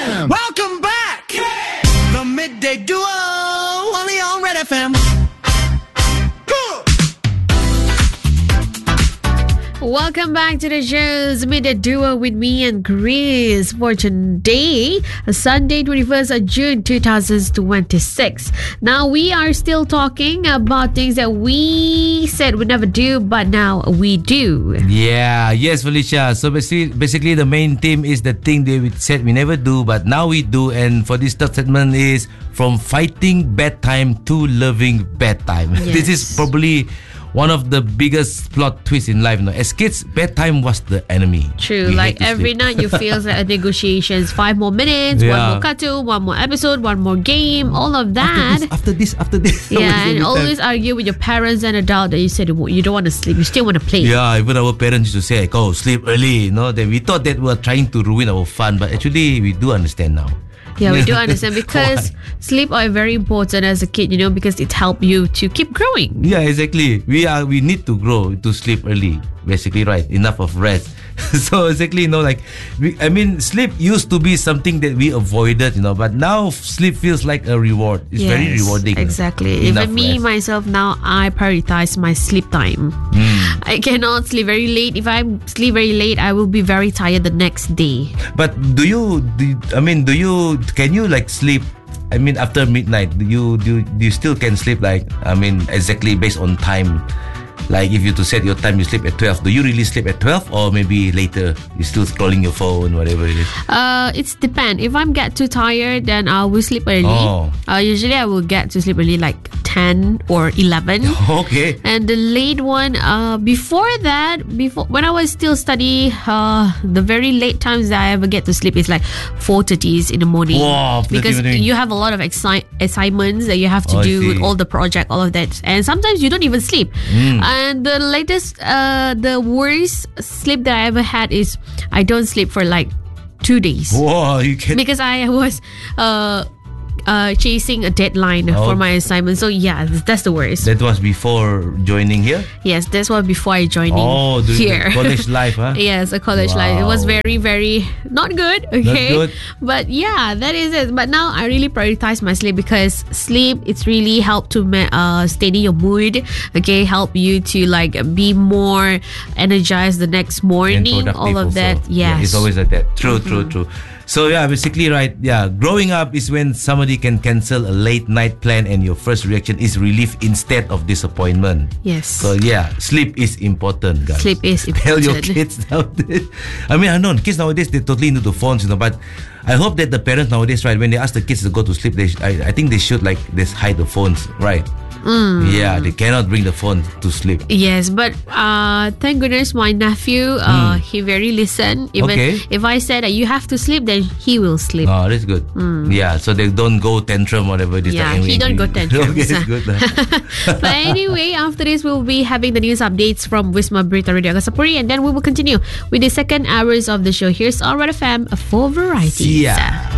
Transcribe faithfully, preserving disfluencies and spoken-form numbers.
Welcome back. The Midday Duo, only on Red F M. Welcome back to the show's Midday Duo with me and Chris for today, Sunday, twenty-first of June, twenty twenty-six. Now, we are still talking about things that we said we'd never do, but now we do. Yeah, yes, Felicia. So basically, basically the main theme is the thing that we said we never do, but now we do. And for this third segment is from fighting bedtime to loving bedtime. Yes. This is probably one of the biggest plot twists in life. You know, as kids, bedtime was the enemy. True, We like hate to every sleep. night you feel like a negotiations. Five more minutes, Yeah. one more cartoon, one more episode, one more game, all of that. After this, after this, after this. Yeah, and Every time. always argue with your parents and adult that you said you don't want to sleep, you still want to play. Yeah, even our parents used to say, like, oh, sleep early. You know, that we thought that we were trying to ruin our fun, but actually we do understand now. Yeah, we do understand because sleep are very important as a kid, you know, because it helps you to keep growing. Yeah, exactly. We are we need to grow to sleep early. Basically, right? Enough of rest. So exactly, you know, like we, I mean, sleep used to be something that we avoided, you know, but now sleep feels like a reward. It's Yes, very rewarding. you know. Exactly. Enough Even me, rest. myself, now I prioritize my sleep time. Mm. I cannot sleep very late. If I sleep very late, I will be very tired the next day. But do you? Do you, I mean, do you? Can you like sleep? I mean, after midnight, do you do? Do you still can sleep? Like, I mean, exactly based on time. Like if you to set your time, you sleep at twelve. Do you really sleep at twelve, or maybe later you still scrolling your phone, whatever it is? Uh, it's depend. If I'm get too tired, then I will sleep early. Oh. Uh, usually I will get to sleep early like ten or eleven. Okay. And the late one, uh, before that, before when I was still study, uh, the very late times that I ever get to sleep is like four thirty in the morning. Wow, because morning. you have a lot of exci- assignments that you have to Oh, I do, see. all the project, all of that, and sometimes you don't even sleep. Mm. And the latest, uh, the worst sleep that I ever had is I don't sleep for like two days Wow, you can. because I was, uh. Uh, chasing a deadline Oh. for my assignment. So yeah, that's the worst. That was before joining here. Yes, that's what before I joined Oh, during here. the college life, huh? Yes, a college life. It was Wow. very, very not good. Okay, good. but yeah, that is it. But now I really prioritize my sleep because sleep it's really help to ma- uh steady your mood. Okay, help you to like be more energized the next And morning. productive All of also. that. Yeah, Yes, it's always like that. True, true, true. So yeah, basically, right. Yeah, growing up is when somebody can cancel a late night plan, and your first reaction is relief instead of disappointment. yes. So yeah, sleep is important, guys. Sleep is Tell your important. kids nowadays. I mean, I know kids nowadays they totally into the phones, you know. But I hope that the parents nowadays, right, when they ask the kids to go to sleep, they sh- I, I think they should like just hide the phones, right? Mm. Yeah, they cannot bring the phone to sleep. Yes, but uh, thank goodness my nephew, uh, he very listen. Even Okay. if I said that you have to sleep, then he will sleep. Oh, that's good. Yeah, so they don't go tantrum, whatever. This Yeah, like, he don't go tantrums. Okay, it's good. But anyway, after this, we'll be having the news updates from Wisma Berita Radio Kasapuri, and then we will continue with the second hours of the show. Here's All Red F M for variety. See ya.